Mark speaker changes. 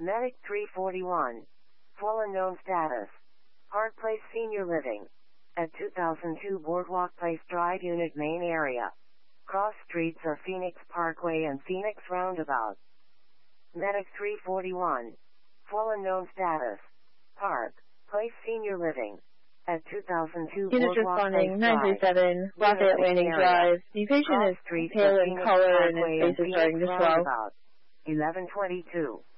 Speaker 1: Medic 341. Full unknown status. Park Place Senior Living. At 2002 Boardwalk Place Drive Unit Main Area. Cross streets are Phoenix Parkway and Phoenix Roundabout. Medic 341. Full unknown status. Park Place Senior Living. At 2002
Speaker 2: Unit
Speaker 1: Boardwalk
Speaker 2: responding
Speaker 1: Place Drive.
Speaker 2: 937, Lafayette Landing Drive. The patient
Speaker 1: Cross
Speaker 2: is
Speaker 1: streets
Speaker 2: pale
Speaker 1: are
Speaker 2: in
Speaker 1: Phoenix
Speaker 2: color and
Speaker 1: Parkway
Speaker 2: his
Speaker 1: and
Speaker 2: face is starting
Speaker 1: Phoenix
Speaker 2: to swell.
Speaker 1: Roundabout. 1122.